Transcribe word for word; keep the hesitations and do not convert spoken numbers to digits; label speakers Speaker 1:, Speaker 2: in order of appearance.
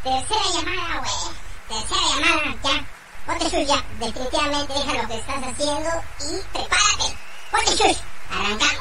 Speaker 1: Tercera llamada, güey. Tercera llamada, ya. Ponte sus ya. Definitivamente deja lo que estás haciendo y prepárate. Ponte sus. Arrancamos.